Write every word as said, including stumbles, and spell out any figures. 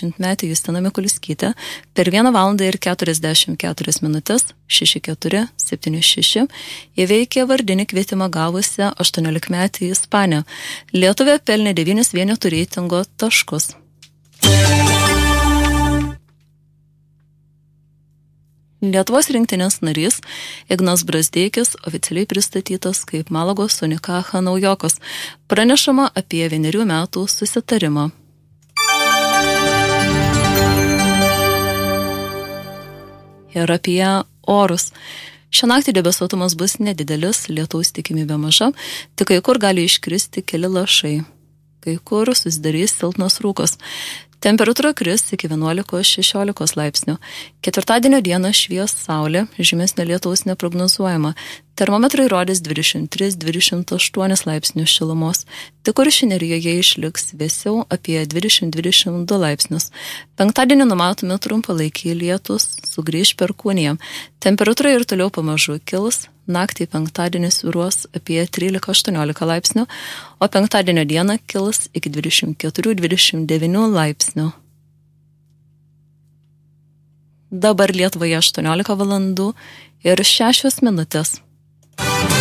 trisdešimtmetė Justina Mikuliskytė per vieną valandą ir keturiasdešimt keturias minutės šeši keturi septyni šeši įveikė vardinį kvietimą gavusią aštuoniolikmetę Ispanę. Lietuvė pelnė devynis vienetų reitingo taškus. Lietuvos rinktinės narys Ignas Brazdeikis oficialiai pristatytas kaip Malagos Unicaja naujokas. Pranešama apie vienerių metų susitarimą. Ir apie orus. Šią naktį debesuotumas bus nedidelis, lietaus tikimybė maža, tik kai kur gali iškristi keli lašai. Kai kur susidarys silpnas rūkas. Temperatūra kris iki vienuolikos šešiolikos laipsnių. Ketvirtadienio dieną švies saulė, žymesnio lietaus neprognozuojama. Termometrai rodys dvidešimt tris dvidešimt aštuoni laipsnių šilumos. Tik Kuršių nerijoje išliks vėsiau apie dvidešimt dvidešimt du laipsnius. Penktadienį numatomi trumpalaikiai lietus, sugrįž Perkūnija. Temperatūra ir toliau pamažu kils. Naktį penktadienį svyruos apie trylika aštuoniolika laipsnių, o penktadienio dieną kils iki dvidešimt keturi dvidešimt devyni laipsnių. Dabar Lietuvoje aštuoniolika valandų ir šešios minutės.